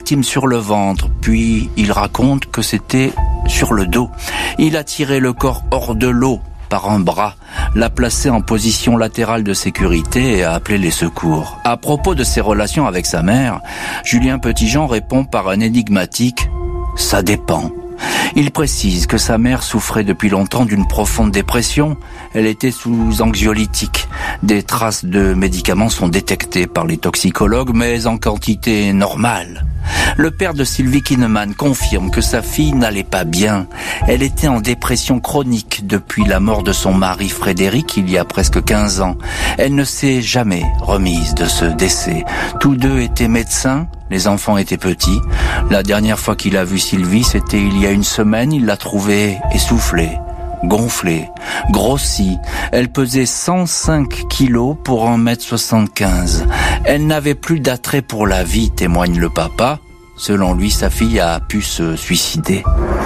victime sur le ventre, puis il raconte que c'était sur le dos. Il a tiré le corps hors de l'eau par un bras, l'a placé en position latérale de sécurité et a appelé les secours. À propos de ses relations avec sa mère, Julien Petitjean répond par un énigmatique « ça dépend ». Il précise que sa mère souffrait depuis longtemps d'une profonde dépression. Elle était sous anxiolytique. Des traces de médicaments sont détectées par les toxicologues, mais en quantité normale. Le père de Sylvie Kinneman confirme que sa fille n'allait pas bien. Elle était en dépression chronique depuis la mort de son mari Frédéric il y a presque 15 ans. Elle ne s'est jamais remise de ce décès. Tous deux étaient médecins. Les enfants étaient petits. La dernière fois qu'il a vu Sylvie, c'était il y a une semaine. Il l'a trouvée essoufflée, gonflée, grossie. Elle pesait 105 kilos pour 1m75. Elle n'avait plus d'attrait pour la vie, témoigne le papa. Selon lui, sa fille a pu se suicider.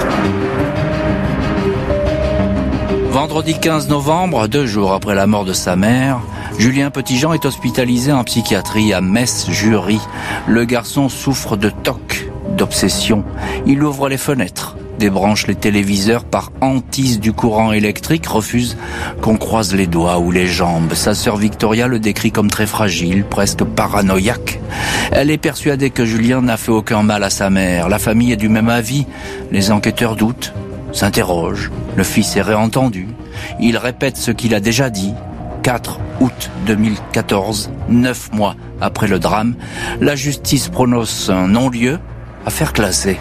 Vendredi 15 novembre, 2 jours après la mort de sa mère, Julien Petitjean est hospitalisé en psychiatrie à Metz-Jury. Le garçon souffre de TOC, d'obsession. Il ouvre les fenêtres, débranche les téléviseurs par hantise du courant électrique, refuse qu'on croise les doigts ou les jambes. Sa sœur Victoria le décrit comme très fragile, presque paranoïaque. Elle est persuadée que Julien n'a fait aucun mal à sa mère. La famille est du même avis. Les enquêteurs doutent, s'interrogent. Le fils est réentendu. Il répète ce qu'il a déjà dit. 4 août 2014, 9 mois après le drame, la justice prononce un non-lieu, affaire classée.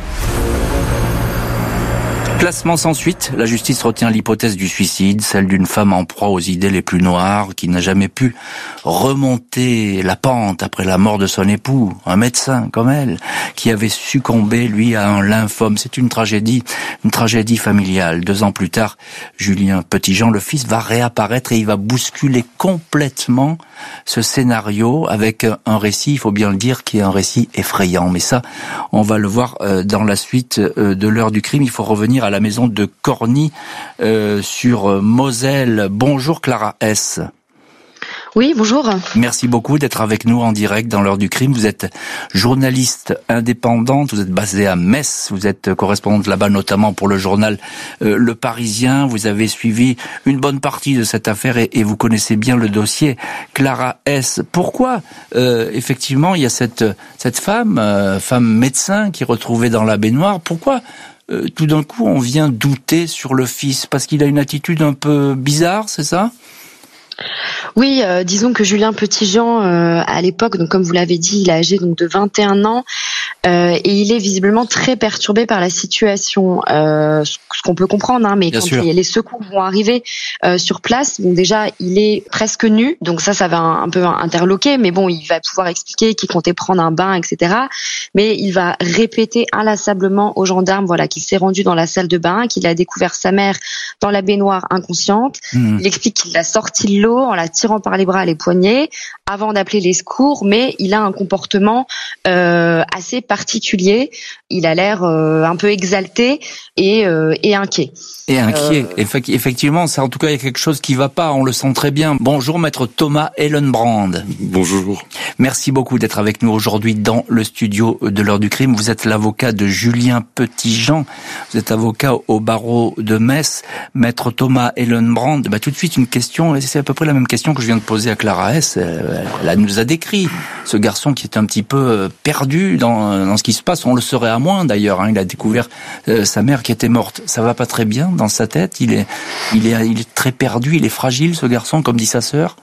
Classement sans suite, la justice retient l'hypothèse du suicide, celle d'une femme en proie aux idées les plus noires, qui n'a jamais pu remonter la pente après la mort de son époux, un médecin comme elle, qui avait succombé, lui, à un lymphome. C'est une tragédie familiale. 2 ans plus tard, Julien Petitjean, le fils, va réapparaître et il va bousculer complètement ce scénario avec un récit, il faut bien le dire, qui est un récit effrayant. Mais ça, on va le voir dans la suite de l'heure du crime. Il faut revenir à la maison de Corny sur Moselle. Bonjour Clara S. Oui, bonjour. Merci beaucoup d'être avec nous en direct dans l'heure du crime. Vous êtes journaliste indépendante, vous êtes basée à Metz, vous êtes correspondante là-bas notamment pour le journal Le Parisien. Vous avez suivi une bonne partie de cette affaire et vous connaissez bien le dossier. Clara S, pourquoi effectivement il y a cette femme médecin qui est retrouvée dans la baignoire? Pourquoi tout d'un coup on vient douter sur le fils? Parce qu'il a une attitude un peu bizarre, c'est ça? Oui, disons que Julien Petitjean, à l'époque, donc comme vous l'avez dit, il est âgé donc de 21 ans et il est visiblement très perturbé par la situation. Ce qu'on peut comprendre, mais bien quand sûr. Les secours vont arriver sur place, bon déjà il est presque nu, donc ça va un peu interloquer, mais bon il va pouvoir expliquer qu'il comptait prendre un bain, etc. Mais il va répéter inlassablement aux gendarmes, voilà, qu'il s'est rendu dans la salle de bain, qu'il a découvert sa mère dans la baignoire inconsciente. Il explique qu'il l'a sortie de l'eau en la tirant par les bras et les poignets avant d'appeler les secours, mais il a un comportement assez particulier. Il a l'air un peu exalté et inquiet. Et inquiet, effectivement, ça, en tout cas, il y a quelque chose qui va pas, on le sent très bien. Bonjour, maître Thomas Ellenbrand. Bonjour. Merci beaucoup d'être avec nous aujourd'hui dans le studio de l'heure du crime. Vous êtes l'avocat de Julien Petitjean, vous êtes avocat au barreau de Metz. Maître Thomas Ellenbrand, tout de suite une question, et c'est à peu près la même question que je viens de poser à Clara S. Elle nous a décrit ce garçon qui est un petit peu perdu dans ce qui se passe. On le saurait à moins d'ailleurs, il a découvert sa mère qui était morte. Ça va pas très bien dans sa tête, il est très perdu, il est fragile ce garçon, comme dit sa sœur.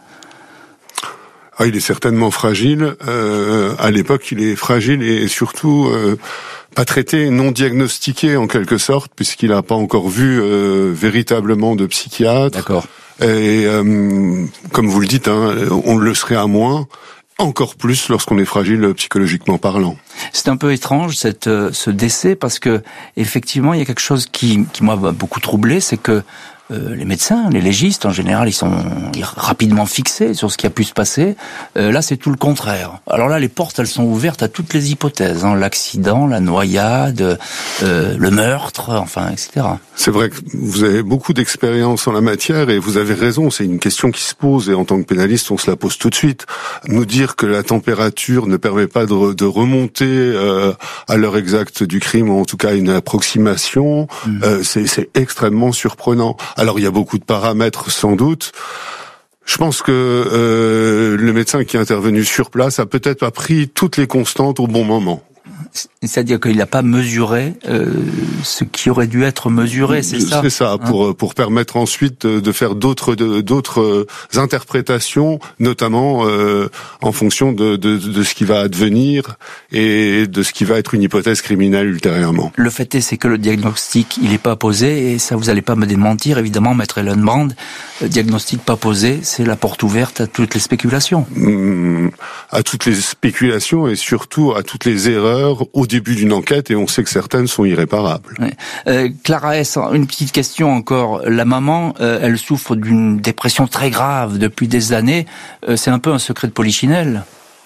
Il est certainement fragile. À l'époque, il est fragile et surtout pas traité, non diagnostiqué en quelque sorte, puisqu'il n'a pas encore vu véritablement de psychiatre. D'accord. Et comme vous le dites, on le serait à moins. Encore plus lorsqu'on est fragile psychologiquement parlant. C'est un peu étrange ce décès parce que effectivement il y a quelque chose qui moi m'a beaucoup troublé, c'est que les médecins, les légistes en général, ils sont rapidement fixés sur ce qui a pu se passer. Là, c'est tout le contraire. Alors là, les portes, elles sont ouvertes à toutes les hypothèses, l'accident, la noyade, le meurtre, enfin, etc. C'est vrai que vous avez beaucoup d'expérience en la matière et vous avez raison, c'est une question qui se pose et en tant que pénaliste, on se la pose tout de suite. Nous dire que la température ne permet pas de remonter à l'heure exacte du crime, ou en tout cas une approximation, c'est extrêmement surprenant. Alors il y a beaucoup de paramètres sans doute. Je pense que le médecin qui est intervenu sur place a peut-être pas pris toutes les constantes au bon moment. C'est-à-dire qu'il n'a pas mesuré ce qui aurait dû être mesuré, c'est ça ? C'est ça, pour permettre ensuite de faire d'autres interprétations, notamment en fonction de ce qui va advenir et de ce qui va être une hypothèse criminelle ultérieurement. Le fait est, c'est que le diagnostic, il n'est pas posé, et ça vous allez pas me démentir, évidemment, maître Hélène Brand, le diagnostic pas posé, c'est la porte ouverte à toutes les spéculations. À toutes les spéculations et surtout à toutes les erreurs au début d'une enquête, et on sait que certaines sont irréparables. Ouais. Clara S, une petite question encore. La maman, elle souffre d'une dépression très grave depuis des années. C'est un peu un secret de polichinelle.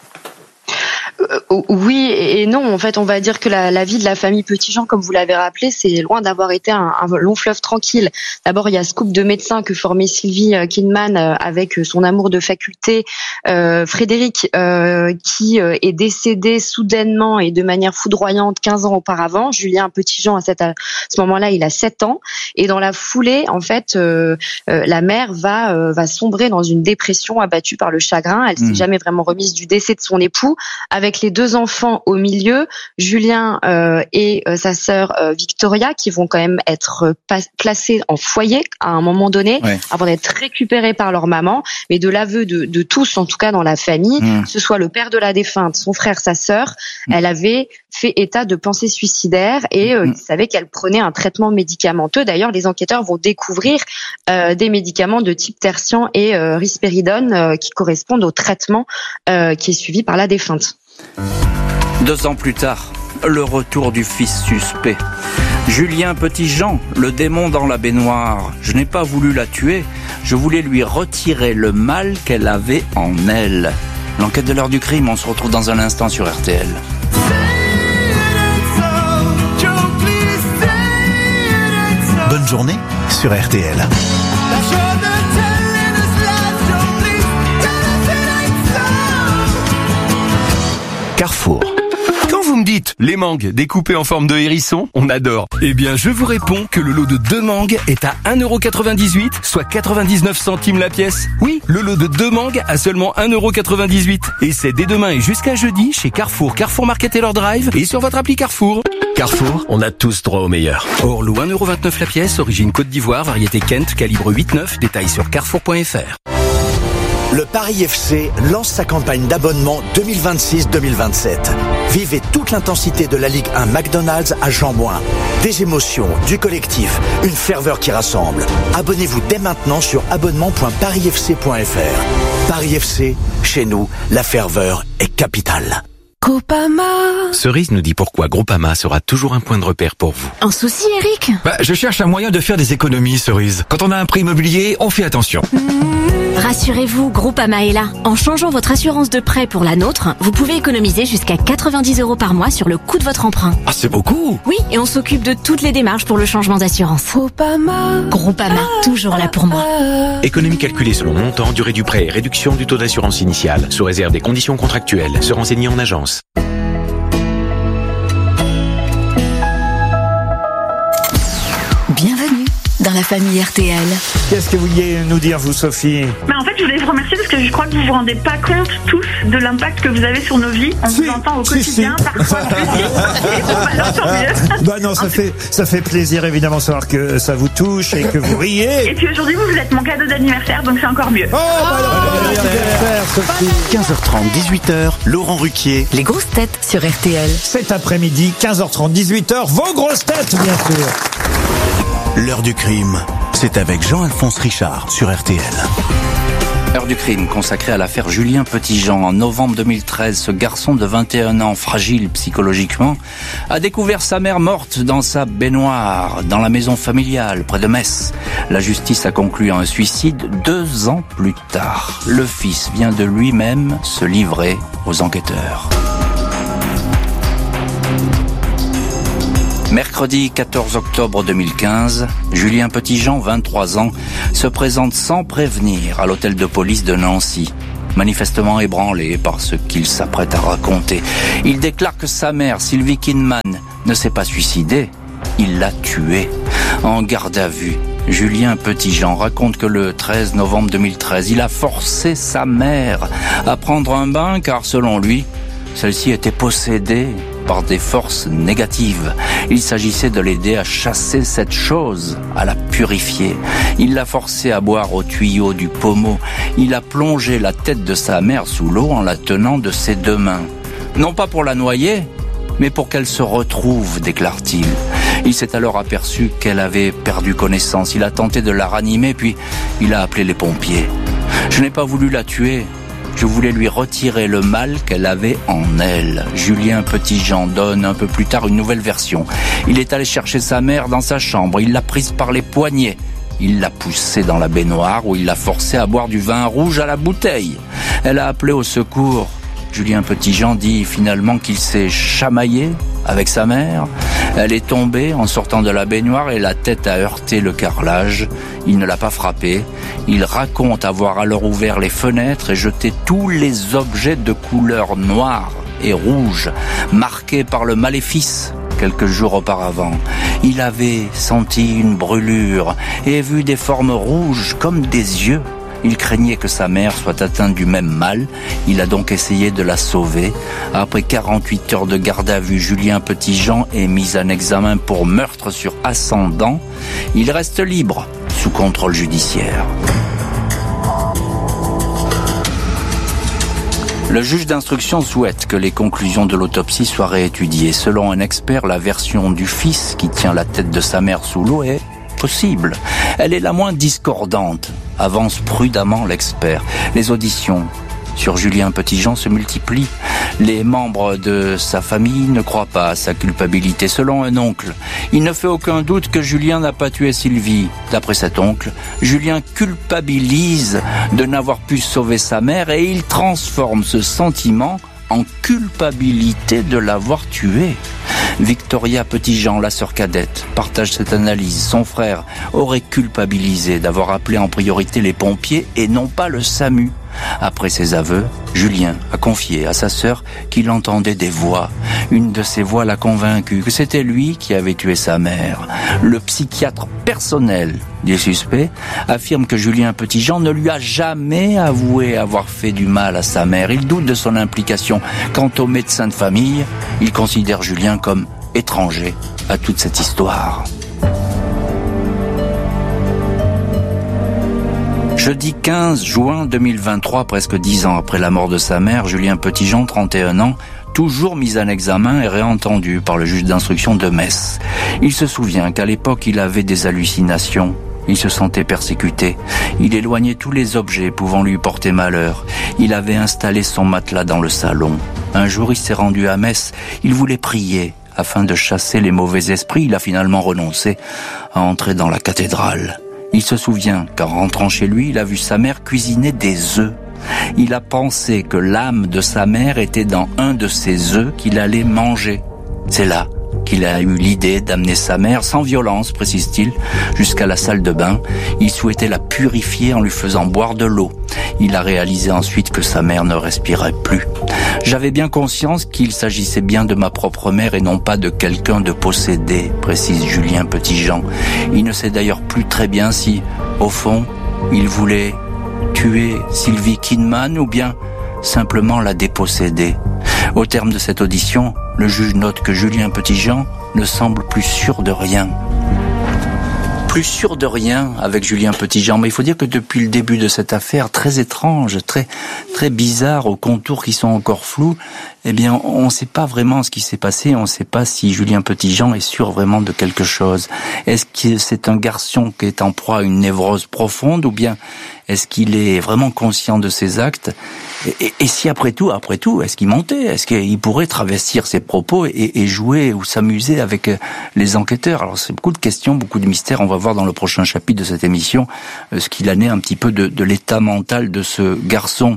Oui et non. En fait, on va dire que la vie de la famille Petitjean, comme vous l'avez rappelé, c'est loin d'avoir été un long fleuve tranquille. D'abord, il y a ce couple de médecins que formait Sylvie Kinman avec son amour de faculté, Frédéric, qui est décédé soudainement et de manière foudroyante 15 ans auparavant. Julien Petitjean, à ce moment-là, il a 7 ans. Et dans la foulée, en fait, la mère va sombrer dans une dépression abattue par le chagrin. Elle s'est jamais vraiment remise du décès de son époux. Avec les 2 enfants au milieu, Julien et sa sœur Victoria, qui vont quand même être placés en foyer à un moment donné, avant d'être récupérés par leur maman. Mais de l'aveu de tous, en tout cas dans la famille, que ce soit le père de la défunte, son frère, sa sœur, elle avait fait état de pensées suicidaires et ils savaient qu'elle prenait un traitement médicamenteux. D'ailleurs, les enquêteurs vont découvrir des médicaments de type tertian et risperidone qui correspondent au traitement qui est suivi par la défunte. 2 ans plus tard, le retour du fils suspect. Julien Petitjean, le démon dans la baignoire. Je n'ai pas voulu la tuer, je voulais lui retirer le mal qu'elle avait en elle. L'enquête de l'heure du crime, on se retrouve dans un instant sur RTL. Bonne journée sur RTL. Carrefour. Quand vous me dites les mangues découpées en forme de hérisson, on adore. Eh bien, je vous réponds que le lot de 2 mangues est à 1,98€, soit 99 centimes la pièce. Oui, le lot de 2 mangues à seulement 1,98€. Et c'est dès demain et jusqu'à jeudi chez Carrefour, Carrefour Market Taylor Drive et sur votre appli Carrefour. Carrefour, on a tous droit au meilleur. Orlo 1,29€ la pièce, origine Côte d'Ivoire, variété Kent, calibre 8-9, détails sur carrefour.fr. Le Paris FC lance sa campagne d'abonnement 2026-2027. Vivez toute l'intensité de la Ligue 1 McDonald's à Jean-Bouin. Des émotions, du collectif, une ferveur qui rassemble. Abonnez-vous dès maintenant sur abonnement.parisfc.fr. Paris FC, chez nous, la ferveur est capitale. Groupama. Cerise nous dit pourquoi Groupama sera toujours un point de repère pour vous. Un souci, Eric ? Je cherche un moyen de faire des économies, Cerise. Quand on a un prêt immobilier, on fait attention. Rassurez-vous, Groupama est là. En changeant votre assurance de prêt pour la nôtre, vous pouvez économiser jusqu'à 90€ par mois sur le coût de votre emprunt. Ah, c'est beaucoup. Oui, et on s'occupe de toutes les démarches pour le changement d'assurance. Groupama, toujours là pour moi. Économie calculée selon montant, durée du prêt et réduction du taux d'assurance initiale, sous réserve des conditions contractuelles. Se renseigner en agence. Bienvenue dans la famille RTL. Qu'est-ce que vous vouliez nous dire, vous, Sophie ? En fait, je voulais vous remercier parce que je crois que vous vous rendez pas compte tous de l'impact que vous avez sur nos vies. On vous entend au quotidien, parfois en musique. Tant mieux. Non, ça fait plaisir évidemment de savoir que ça vous touche et que vous riez. Et puis aujourd'hui, vous êtes mon cadeau d'anniversaire, donc c'est encore mieux. Anniversaire, Sophie. 15h30, 18h, Laurent Ruquier. Les grosses têtes sur RTL. Cet après-midi, 15h30, 18h, vos grosses têtes, bien sûr. L'heure du crime, c'est avec Jean-Alphonse Richard sur RTL. Heure du crime consacrée à l'affaire Julien Petitjean. En novembre 2013, ce garçon de 21 ans, fragile psychologiquement, a découvert sa mère morte dans sa baignoire, dans la maison familiale, près de Metz. La justice a conclu à un suicide 2 ans plus tard. Le fils vient de lui-même se livrer aux enquêteurs. Mercredi 14 octobre 2015, Julien Petitjean, 23 ans, se présente sans prévenir à l'hôtel de police de Nancy. Manifestement ébranlé par ce qu'il s'apprête à raconter, il déclare que sa mère, Sylvie Kinman, ne s'est pas suicidée, il l'a tuée. En garde à vue, Julien Petitjean raconte que le 13 novembre 2013, il a forcé sa mère à prendre un bain car, selon lui, celle-ci était possédée par des forces négatives. Il s'agissait de l'aider à chasser cette chose, à la purifier. Il l'a forcée à boire au tuyau du pommeau. Il a plongé la tête de sa mère sous l'eau en la tenant de ses 2 mains. Non pas pour la noyer, mais pour qu'elle se retrouve, déclare-t-il. Il s'est alors aperçu qu'elle avait perdu connaissance. Il a tenté de la ranimer, puis il a appelé les pompiers. Je n'ai pas voulu la tuer. Je voulais lui retirer le mal qu'elle avait en elle. Julien Petitjean donne un peu plus tard une nouvelle version. Il est allé chercher sa mère dans sa chambre. Il l'a prise par les poignets. Il l'a poussée dans la baignoire où il l'a forcée à boire du vin rouge à la bouteille. Elle a appelé au secours. Julien Petitjean dit finalement qu'il s'est chamaillé avec sa mère. Elle est tombée en sortant de la baignoire et la tête a heurté le carrelage. Il ne l'a pas frappée. Il raconte avoir alors ouvert les fenêtres et jeté tous les objets de couleur noire et rouge, marqués par le maléfice quelques jours auparavant. Il avait senti une brûlure et vu des formes rouges comme des yeux. Il craignait que sa mère soit atteinte du même mal. Il a donc essayé de la sauver. Après 48 heures de garde à vue, Julien Petitjean est mis en examen pour meurtre sur ascendant. Il reste libre, sous contrôle judiciaire. Le juge d'instruction souhaite que les conclusions de l'autopsie soient réétudiées. Selon un expert, la version du fils qui tient la tête de sa mère sous l'eau est possible. Elle est la moins discordante, avance prudemment l'expert. Les auditions sur Julien Petitjean se multiplient. Les membres de sa famille ne croient pas à sa culpabilité. Selon un oncle, il ne fait aucun doute que Julien n'a pas tué Sylvie. D'après cet oncle, Julien culpabilise de n'avoir pu sauver sa mère et il transforme ce sentiment en culpabilité de l'avoir tué. Victoria Petitjean, la sœur cadette, partage cette analyse. Son frère aurait culpabilisé d'avoir appelé en priorité les pompiers et non pas le SAMU. Après ses aveux, Julien a confié à sa sœur qu'il entendait des voix. Une de ces voix l'a convaincu que c'était lui qui avait tué sa mère. Le psychiatre personnel des suspects affirme que Julien Petitjean ne lui a jamais avoué avoir fait du mal à sa mère. Il doute de son implication. Quant au médecin de famille, il considère Julien comme étranger à toute cette histoire. Jeudi 15 juin 2023, presque 10 ans après la mort de sa mère, Julien Petitjean, 31 ans, toujours mis en examen et réentendu par le juge d'instruction de Metz. Il se souvient qu'à l'époque, il avait des hallucinations. Il se sentait persécuté. Il éloignait tous les objets pouvant lui porter malheur. Il avait installé son matelas dans le salon. Un jour, il s'est rendu à Metz. Il voulait prier afin de chasser les mauvais esprits. Il a finalement renoncé à entrer dans la cathédrale. Il se souvient qu'en rentrant chez lui, il a vu sa mère cuisiner des œufs. Il a pensé que l'âme de sa mère était dans un de ces œufs qu'il allait manger. C'est là qu'il a eu l'idée d'amener sa mère, sans violence, précise-t-il, jusqu'à la salle de bain. Il souhaitait la purifier en lui faisant boire de l'eau. Il a réalisé ensuite que sa mère ne respirait plus. J'avais bien conscience qu'il s'agissait bien de ma propre mère et non pas de quelqu'un de possédé, précise Julien Petitjean. Il ne sait d'ailleurs plus très bien si, au fond, il voulait tuer Sylvie Kinman ou bien simplement la déposséder. Au terme de cette audition, le juge note que Julien Petitjean ne semble plus sûr de rien. plus sûr de rien avec Julien Petitjean. Mais il faut dire que depuis le début de cette affaire très étrange, très très bizarre, aux contours qui sont encore flous, eh bien, on ne sait pas vraiment ce qui s'est passé. On ne sait pas si Julien Petitjean est sûr vraiment de quelque chose. Est-ce que c'est un garçon qui est en proie à une névrose profonde, ou bien est-ce qu'il est vraiment conscient de ses actes? Et si après tout, est-ce qu'il mentait? Est-ce qu'il pourrait travestir ses propos et jouer ou s'amuser avec les enquêteurs? Alors c'est beaucoup de questions, beaucoup de mystères. On va voir dans le prochain chapitre de cette émission ce qu'il en est un petit peu de l'état mental de ce garçon.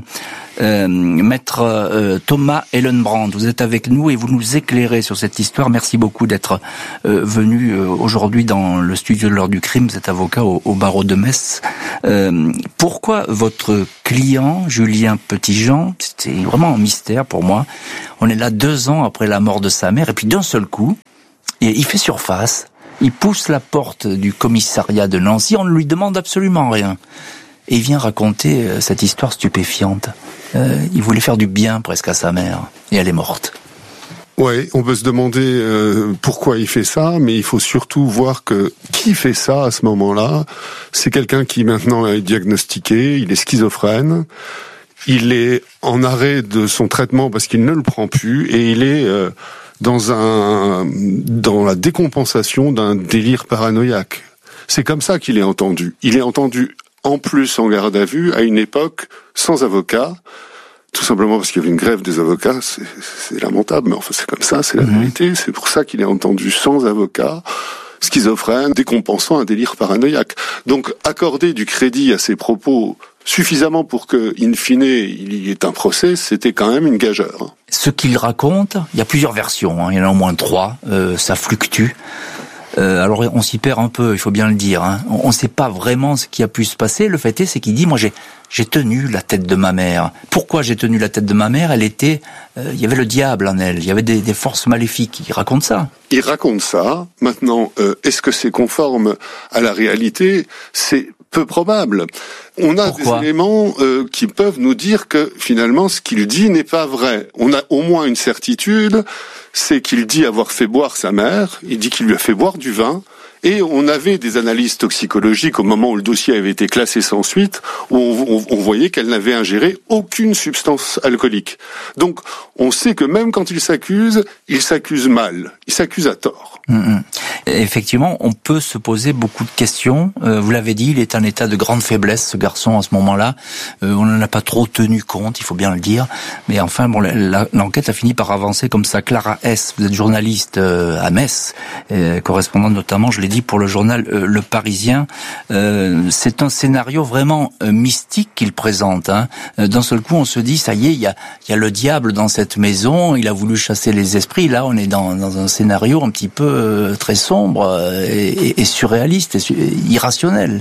Maître Thomas Ellenbrand, vous êtes avec nous et vous nous éclairez sur cette histoire. Merci beaucoup d'être venu aujourd'hui dans le studio de l'heure du crime. Vous êtes avocat au barreau de Metz. Pourquoi votre client, Julien Petitjean, c'est vraiment un mystère pour moi. On est là 2 ans après la mort de sa mère et puis d'un seul coup, il fait surface. Il pousse la porte du commissariat de Nancy. On ne lui demande absolument rien. Et il vient raconter cette histoire stupéfiante. Il voulait faire du bien presque à sa mère, et elle est morte. Ouais, on peut se demander pourquoi il fait ça, mais il faut surtout voir que qui fait ça à ce moment-là, c'est quelqu'un qui maintenant est diagnostiqué, il est schizophrène, il est en arrêt de son traitement parce qu'il ne le prend plus, et il est dans la décompensation d'un délire paranoïaque. C'est comme ça qu'il est entendu. Il est entendu en plus en garde à vue, à une époque sans avocat, tout simplement parce qu'il y avait une grève des avocats, c'est lamentable, mais enfin c'est comme ça, c'est la vérité, c'est pour ça qu'il est entendu sans avocat, schizophrène, décompensant un délire paranoïaque. Donc accorder du crédit à ses propos suffisamment pour que, in fine, il y ait un procès, c'était quand même une gageure. Ce qu'il raconte, il y a plusieurs versions, il y en a au moins 3, ça fluctue. Alors on s'y perd un peu, il faut bien le dire. On ne sait pas vraiment ce qui a pu se passer. Le fait est, c'est qu'il dit, moi j'ai tenu la tête de ma mère. Pourquoi j'ai tenu la tête de ma mère? Elle était, il y avait le diable en elle. Il y avait des forces maléfiques. Il raconte ça. Il raconte ça. Maintenant, est-ce que c'est conforme à la réalité? C'est peu probable. On a des éléments qui peuvent nous dire que finalement ce qu'il dit n'est pas vrai. On a au moins une certitude, c'est qu'il dit avoir fait boire sa mère, il dit qu'il lui a fait boire du vin, et on avait des analyses toxicologiques au moment où le dossier avait été classé sans suite, où on voyait qu'elle n'avait ingéré aucune substance alcoolique. Donc on sait que même quand il s'accuse mal, il s'accuse à tort. Effectivement, on peut se poser beaucoup de questions. Vous l'avez dit, il est en état de grande faiblesse, ce garçon, à ce moment-là. On n'en a pas trop tenu compte, il faut bien le dire. Mais enfin, bon, l'enquête a fini par avancer comme ça. Clara S., vous êtes journaliste à Metz, correspondante notamment, je l'ai dit, pour le journal Le Parisien. C'est un scénario vraiment mystique qu'il présente. D'un seul coup, on se dit, ça y est, il y a le diable dans cette maison, il a voulu chasser les esprits. Là, on est dans un scénario un petit peu très sombre et surréaliste, et irrationnel.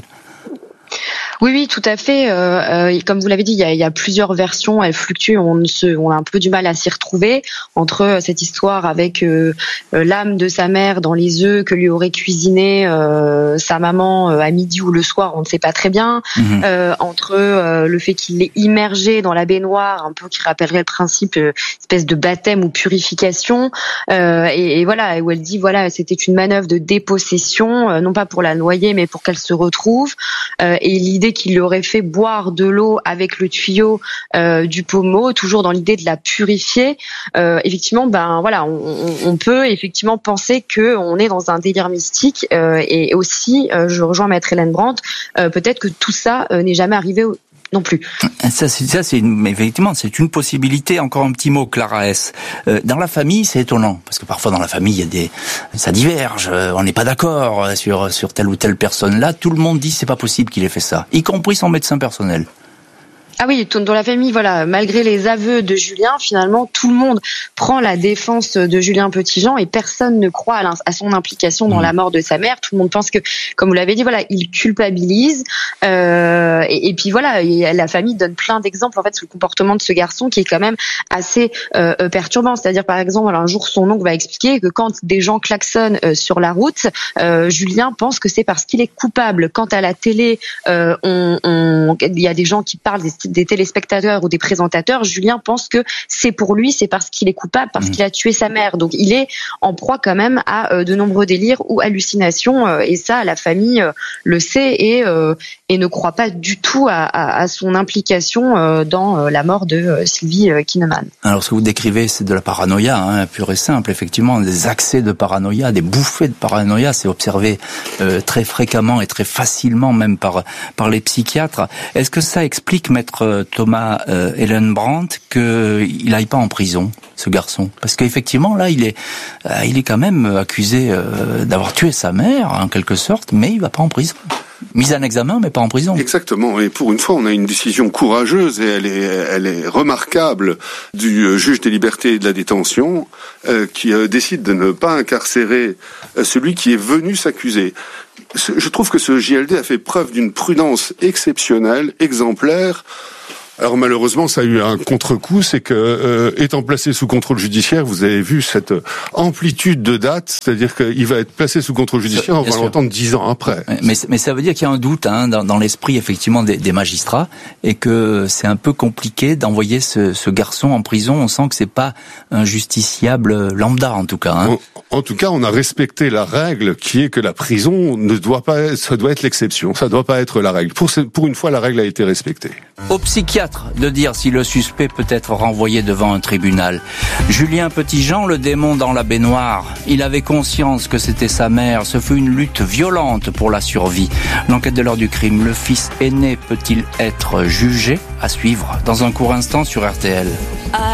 Oui, tout à fait. Comme vous l'avez dit, il y a plusieurs versions, elles fluctuent. On a un peu du mal à s'y retrouver entre cette histoire avec l'âme de sa mère dans les œufs que lui aurait cuisiné sa maman à midi ou le soir, on ne sait pas très bien. Entre le fait qu'il est immergé dans la baignoire, un peu qui rappellerait le principe espèce de baptême ou purification, et voilà, où elle dit voilà, c'était une manœuvre de dépossession, non pas pour la noyer, mais pour qu'elle se retrouve. Et l'idée qu'il lui aurait fait boire de l'eau avec le tuyau du pommeau, toujours dans l'idée de la purifier. Effectivement, on peut effectivement penser que on est dans un délire mystique, et aussi, je rejoins Maître Ellenbrand, peut-être que tout ça n'est jamais arrivé non plus. Effectivement, c'est une possibilité. Encore un petit mot, Clara S. Dans la famille, c'est étonnant, parce que parfois dans la famille, ça diverge, on n'est pas d'accord sur telle ou telle personne. Là, tout le monde dit c'est pas possible qu'il ait fait ça, y compris son médecin personnel. Ah oui, dans la famille, voilà, malgré les aveux de Julien, finalement, tout le monde prend la défense de Julien Petitjean et personne ne croit à son implication dans la mort de sa mère. Tout le monde pense que, comme vous l'avez dit, voilà, il culpabilise. Et puis voilà, la famille donne plein d'exemples en fait sur le comportement de ce garçon qui est quand même assez perturbant. C'est-à-dire, par exemple, un jour, son oncle va expliquer que quand des gens klaxonnent sur la route, Julien pense que c'est parce qu'il est coupable. Quand à la télé, il y a des gens qui parlent, des téléspectateurs ou des présentateurs, Julien pense que c'est pour lui, c'est parce qu'il est coupable, parce qu'il a tué sa mère. Donc il est en proie quand même à de nombreux délires ou hallucinations, et ça la famille le sait et ne croit pas du tout à son implication dans la mort de Sylvie Kinnaman. Alors ce que vous décrivez, c'est de la paranoïa, pure et simple, effectivement, des accès de paranoïa, des bouffées de paranoïa, c'est observé très fréquemment et très facilement même par les psychiatres. Est-ce que ça explique, maître Thomas Ellenbrandt, qu'il n'aille pas en prison, ce garçon? Parce qu'effectivement, là, il est quand même accusé d'avoir tué sa mère, en quelque sorte, mais il va pas en prison. Mise en examen, mais pas en prison. Exactement. Et pour une fois, on a une décision courageuse et elle est remarquable du juge des libertés et de la détention qui décide de ne pas incarcérer celui qui est venu s'accuser. Je trouve que ce JLD a fait preuve d'une prudence exceptionnelle, exemplaire. Alors malheureusement, ça a eu un contre-coup, c'est que étant placé sous contrôle judiciaire, vous avez vu cette amplitude de date, c'est-à-dire qu'il va être placé sous contrôle judiciaire, on va l'entendre 10 ans après. Mais ça veut dire qu'il y a un doute dans l'esprit effectivement des magistrats et que c'est un peu compliqué d'envoyer ce garçon en prison. On sent que c'est pas un justiciable lambda en tout cas. En tout cas, on a respecté la règle qui est que la prison ne doit pas, ça doit être l'exception, ça doit pas être la règle. Pour une fois, la règle a été respectée. Au psychiatre de dire si le suspect peut être renvoyé devant un tribunal. Julien Petitjean, le démon dans la baignoire. Il avait conscience que c'était sa mère. Ce fut une lutte violente pour la survie. L'enquête de l'heure du crime. Le fils aîné peut-il être jugé? À suivre dans un court instant sur RTL.